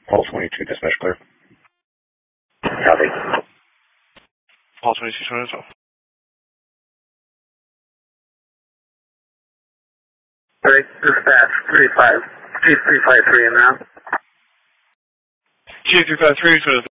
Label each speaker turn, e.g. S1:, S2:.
S1: Paul 22, dispatch clear. Copy.
S2: Paul 22, 12.
S3: Alright, dispatch 35, G353 in now.
S2: G353,